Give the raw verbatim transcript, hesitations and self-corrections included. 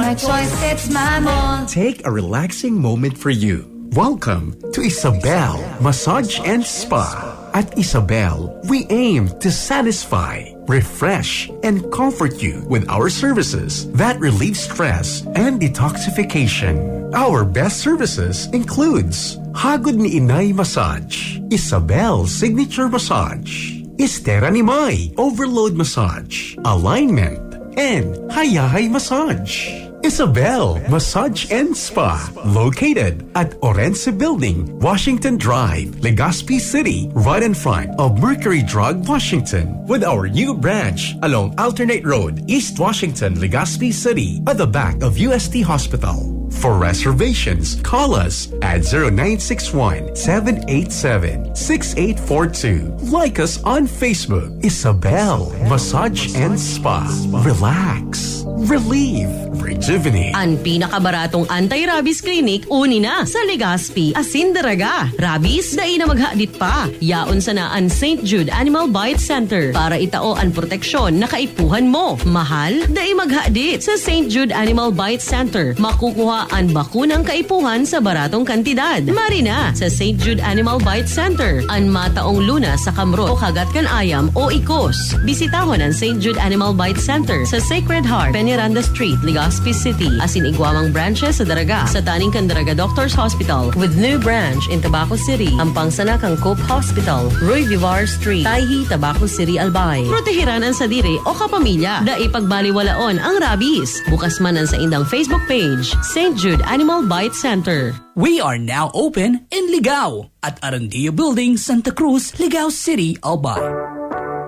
my choice, it's my mall. Take a relaxing moment for you. Welcome to Isabel Massage and Spa. At Isabel, we aim to satisfy, refresh, and comfort you with our services that relieve stress and detoxification. Our best services includes Hagod ni Inay Massage, Isabel Signature Massage, Estera ni May Overload Massage, Alignment, and Hayahay Massage. Isabel Massage and Spa, located at Orense Building, Washington Drive, Legazpi City, right in front of Mercury Drug, Washington, with our new branch along Alternate Road, East Washington, Legazpi City, at the back of U S T Hospital. For reservations, call us at zero nine six one, seven eight seven, six eight four two. Like us on Facebook, Isabel Massage and Spa. Relax, relieve, rejuvenate. Ang pinakabaratong anti-rabies clinic, uni na sa Legazpi, Asindaraga. Rabies, dai na maghadit pa. Yaon sa na ang Saint Jude Animal Bite Center para itao ang proteksyon na kaipuhan mo. Mahal, dai maghadit sa Saint Jude Animal Bite Center. Makukuha ang bakunang kaipuhan sa baratong kantidad. Marina sa Saint Jude Animal Bite Center. Ang mataong luna sa kamrot o kagat kan ayam o ikos. Bisitahon ang Saint Jude Animal Bite Center sa Sacred Heart, Peñaranda Street, Legazpi City. Asin igwamang branches sa Daraga sa Taning Candaraga Doctors Hospital with new branch in Tabaco City. Ang pangsana kang Cope Hospital, Roy Vivar Street, Taihi, Tabaco City, Albay. Protehiran ang sadiri o kapamilya. Da ipagbaliwalaon ang rabies. Bukas man ang sa indang Facebook page, Saint Jude Animal Bite Center. We are now open in Ligao at Arandia Building, Santa Cruz, Ligao City, Albay.